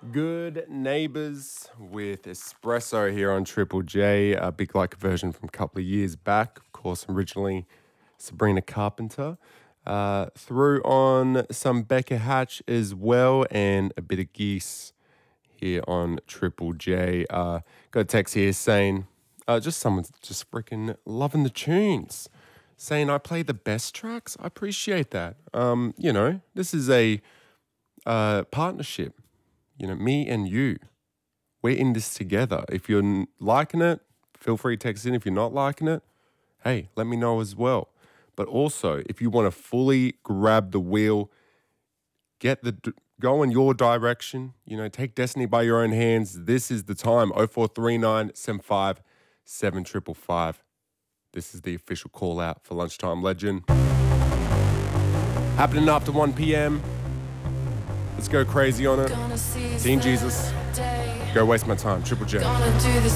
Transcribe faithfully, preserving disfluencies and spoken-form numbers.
Good Neighbours with Espresso here on Triple J, a Big Like version from a couple of years back. Of course, originally Sabrina Carpenter. Uh, threw on some Becca Hatch as well and a bit of Geese here on Triple J. Uh, got a text here saying, uh, just someone's just freaking loving the tunes. Saying I play the best tracks. I appreciate that. Um, you know, this is a uh, partnership. You know, me and you, we're in this together. If you're n- liking it, feel free to text in. If you're not liking it, hey, let me know as well. But also, if you want to fully grab the wheel, get the d- go in your direction, you know, take destiny by your own hands, this is the time. oh four three nine, seven five seven five five five. This is the official call out for Lunchtime Legend. Happening after one p.m. Let's go crazy on it. Team Jesus. Go waste my time. Triple J.